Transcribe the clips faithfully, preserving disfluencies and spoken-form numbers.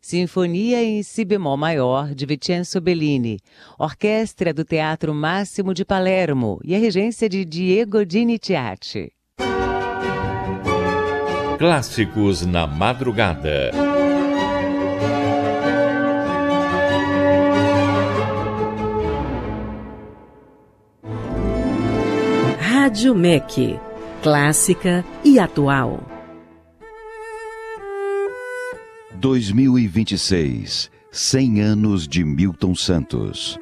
Sinfonia em Si bemol maior, de Vincenzo Bellini, Orquestra do Teatro Máximo de Palermo e a regência de Diego Diniciati. Clássicos na madrugada. Rádio M E C, clássica e atual. dois mil e vinte e seis, cem anos de Milton Santos.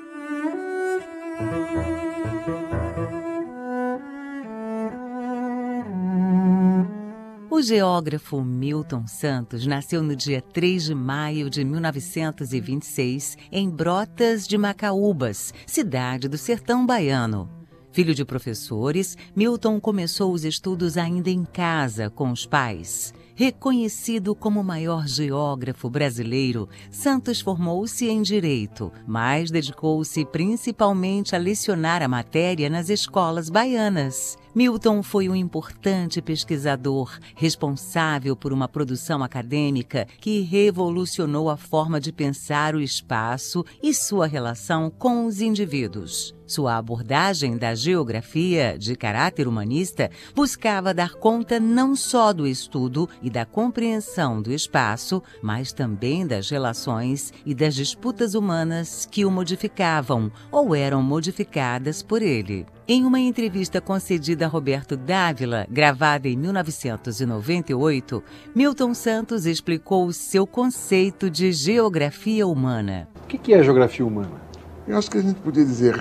O geógrafo Milton Santos nasceu no dia três de maio de mil novecentos e vinte e seis, em Brotas de Macaúbas, cidade do sertão baiano. Filho de professores, Milton começou os estudos ainda em casa com os pais. Reconhecido como o maior geógrafo brasileiro, Santos formou-se em Direito, mas dedicou-se principalmente a lecionar a matéria nas escolas baianas. Milton foi um importante pesquisador, responsável por uma produção acadêmica que revolucionou a forma de pensar o espaço e sua relação com os indivíduos. Sua abordagem da geografia, de caráter humanista, buscava dar conta não só do estudo e da compreensão do espaço, mas também das relações e das disputas humanas que o modificavam ou eram modificadas por ele. Em uma entrevista concedida a Roberto Dávila, gravada em mil novecentos e noventa e oito, Milton Santos explicou o seu conceito de geografia humana. O que é geografia humana? Eu acho que a gente podia dizer,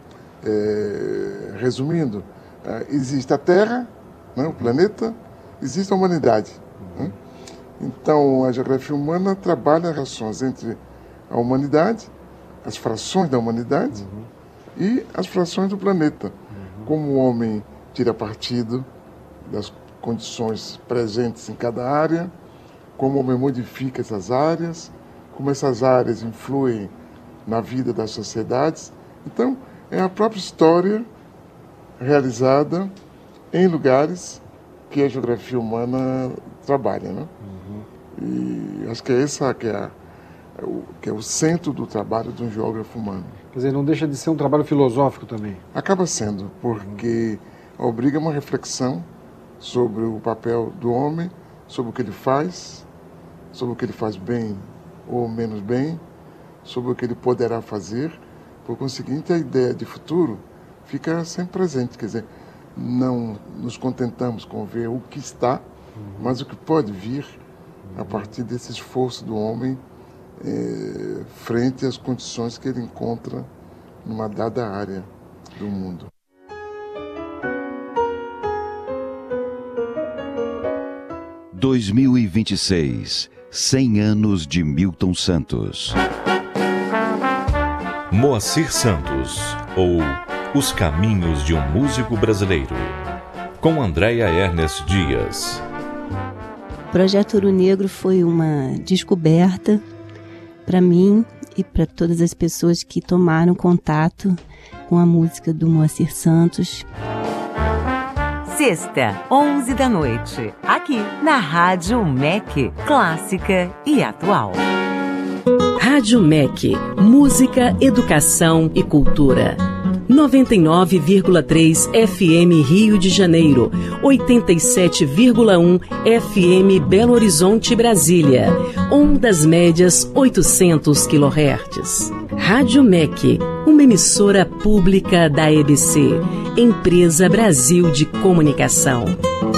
é, resumindo, existe a Terra, né, o planeta, existe a humanidade. Né? Então, a geografia humana trabalha as relações entre a humanidade, as frações da humanidade, uhum. e as frações do planeta. Uhum. Como o homem tira partido das condições presentes em cada área, como o homem modifica essas áreas, como essas áreas influem na vida das sociedades. Então, é a própria história realizada em lugares que a geografia humana trabalha, né? Uhum. E acho que é essa que é, a, é o, que é o centro do trabalho de um geógrafo humano. Quer dizer, não deixa de ser um trabalho filosófico também? Acaba sendo, porque uhum. obriga uma reflexão sobre o papel do homem, sobre o que ele faz, sobre o que ele faz bem ou menos bem, sobre o que ele poderá fazer. Por conseguinte, a ideia de futuro fica sempre presente, quer dizer, não nos contentamos com ver o que está, uhum. mas o que pode vir uhum. a partir desse esforço do homem eh, frente às condições que ele encontra numa dada área do mundo. dois mil e vinte e seis, cem anos de Milton Santos. Moacir Santos, ou Os Caminhos de um Músico Brasileiro, com Andréia Ernest Dias. O Projeto Ouro Negro foi uma descoberta para mim e para todas as pessoas que tomaram contato com a música do Moacir Santos. Sexta, onze da noite, aqui na Rádio M E C, clássica e atual. Rádio M E C, música, educação e cultura. noventa e nove vírgula três F M Rio de Janeiro, oitenta e sete vírgula um F M Belo Horizonte, Brasília. Ondas médias oitocentos quilohertz. Rádio M E C, uma emissora pública da E B C, Empresa Brasil de Comunicação.